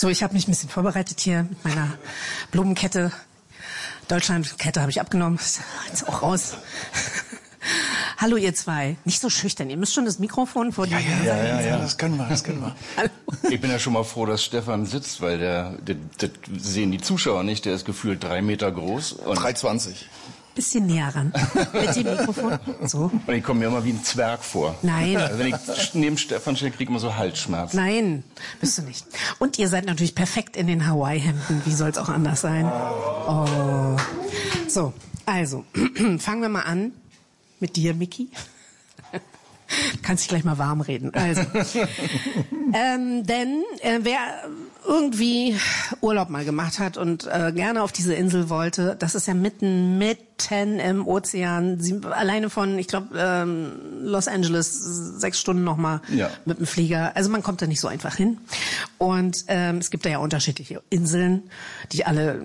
So, ich habe mich ein bisschen vorbereitet hier mit meiner Blumenkette. Deutschlandkette habe ich abgenommen. Ist jetzt auch raus. Hallo ihr zwei. Nicht so schüchtern. Ihr müsst schon das Mikrofon vor die Nase. Ja, das können wir. Hallo. Ich bin ja schon mal froh, dass Stefan sitzt, weil das sehen die Zuschauer nicht. Der ist gefühlt 3 Meter groß. 3,20. Bisschen näher ran. Mit dem Mikrofon. So. Und ich komme mir immer wie ein Zwerg vor. Nein. Also wenn ich neben Stefan stehe, kriege ich immer so Halsschmerzen. Nein, bist du nicht. Und ihr seid natürlich perfekt in den Hawaii-Hemden. Wie soll's auch anders sein? Oh. So, also, fangen wir mal an mit dir, Micky. Kannst dich gleich mal warm reden. Also, denn wer irgendwie Urlaub mal gemacht hat und gerne auf diese Insel wollte, das ist ja mitten im Ozean. Alleine von, ich glaube, Los Angeles 6 Stunden nochmal mit dem Flieger. Also man kommt da nicht so einfach hin. Und es gibt da ja unterschiedliche Inseln, die alle